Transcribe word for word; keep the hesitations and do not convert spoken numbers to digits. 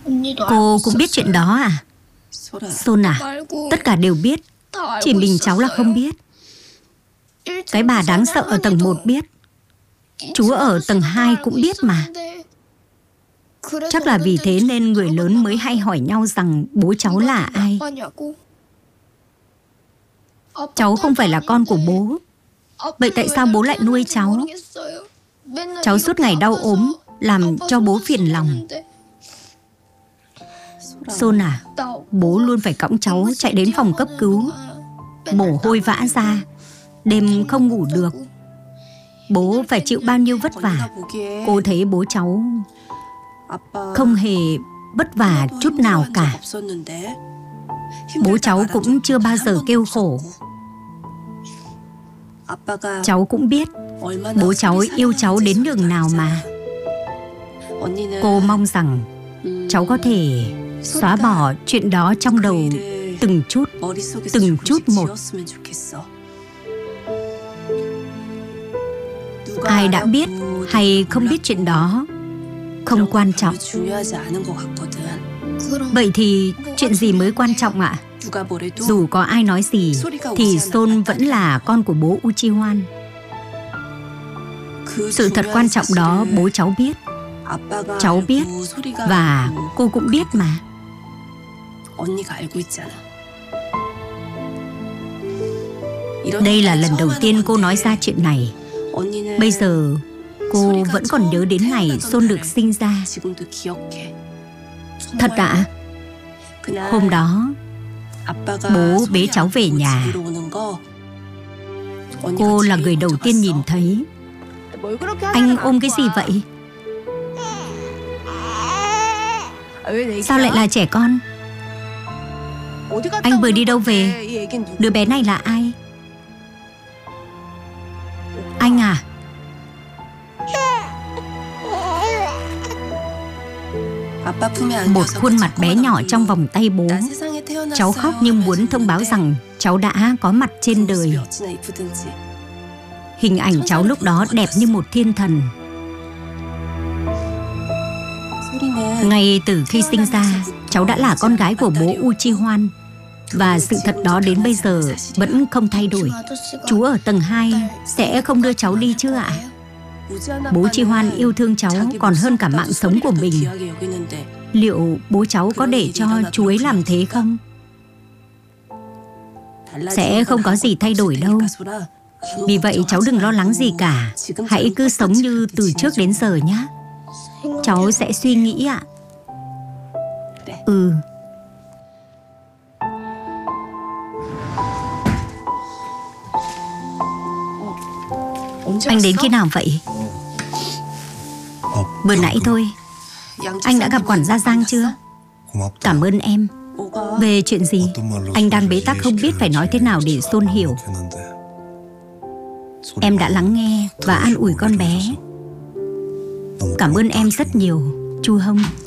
Cô cũng biết chuyện đó à? Son à, tất cả đều biết, chỉ mình cháu là không biết. Cái bà đáng sợ ở tầng một biết, chú ở tầng hai cũng biết mà. Chắc là vì thế nên người lớn mới hay hỏi nhau rằng bố cháu là ai. Cháu không phải là con của bố. Vậy tại sao bố lại nuôi cháu? Cháu suốt ngày đau ốm, làm cho bố phiền lòng. Son à, bố luôn phải cõng cháu chạy đến phòng cấp cứu, mồ hôi vã ra, đêm không ngủ được. Bố phải chịu bao nhiêu vất vả. Cô thấy bố cháu không hề vất vả chút nào cả. Bố cháu cũng chưa bao giờ kêu khổ. Cháu cũng biết bố cháu yêu cháu đến nhường nào mà. Cô mong rằng cháu có thể xóa bỏ chuyện đó trong đầu từng chút, từng chút một. Ai đã biết hay không biết chuyện đó không quan trọng. Vậy thì chuyện gì mới quan trọng ạ? Dù có ai nói gì thì Son vẫn là con của bố Uchiwan. Sự thật quan trọng đó bố cháu biết, cháu biết, và cô cũng biết mà. Đây là lần đầu tiên cô nói ra chuyện này. Bây giờ cô vẫn còn nhớ đến ngày Son được sinh ra. Thật ạ? Hôm đó bố bế cháu về nhà. Cô là người đầu tiên nhìn thấy. Anh ôm cái gì vậy? Sao lại là trẻ con? Anh vừa đi đâu về? Đứa bé này là ai? Anh à? Một khuôn mặt bé nhỏ trong vòng tay bố. Cháu khóc nhưng muốn thông báo rằng cháu đã có mặt trên đời. Hình ảnh cháu lúc đó đẹp như một thiên thần. Ngay từ khi sinh ra, cháu đã là con gái của bố Uchiwan. Và sự thật đó đến bây giờ vẫn không thay đổi. Chú ở tầng hai sẽ không đưa cháu đi chứ ạ? Bố Uchiwan yêu thương cháu còn hơn cả mạng sống của mình. Liệu bố cháu có để cho chú ấy làm thế không? Sẽ không có gì thay đổi đâu. Vì vậy cháu đừng lo lắng gì cả. Hãy cứ sống như từ trước đến giờ nhé. Cháu sẽ suy nghĩ ạ. Ừ. Anh đến khi nào vậy? Vừa nãy thôi. Anh đã gặp quản gia Giang chưa? Cảm ơn em. Về chuyện gì? Anh đang bế tắc không biết phải nói thế nào để Son hiểu. Em đã lắng nghe và an ủi con bé. Cảm ơn em rất nhiều, Chu Hông.